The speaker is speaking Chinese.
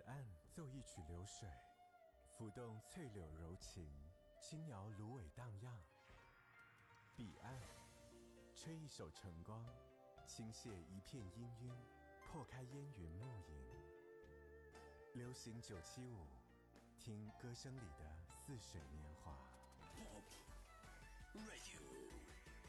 岸奏一曲流水，浮动翠柳柔情，轻摇芦苇荡漾。彼岸吹一首晨光，倾泻一片氤氲，破开烟云暮影。流行975，听歌声里的似水年华。 Pop Radio。